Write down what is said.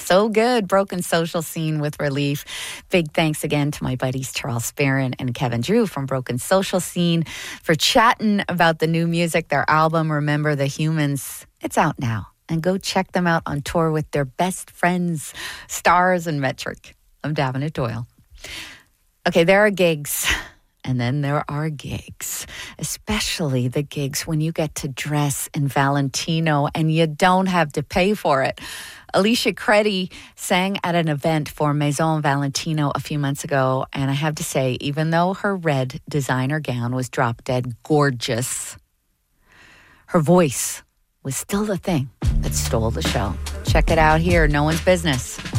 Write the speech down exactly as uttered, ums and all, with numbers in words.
so good. Broken Social Scene with Relief. Big thanks again to my buddies Charles Barron and Kevin Drew from Broken Social Scene for chatting about the new music, their album, Remember the Humans. It's out now. And go check them out on tour with their best friends, Stars and Metric. I'm Davenant Doyle. Okay, there are gigs. And then there are gigs, especially the gigs when you get to dress in Valentino and you don't have to pay for it. Alicia Credi sang at an event for Maison Valentino a few months ago, and I have to say, even though her red designer gown was drop dead gorgeous, her voice was still the thing that stole the show. Check it out here, No One's Business.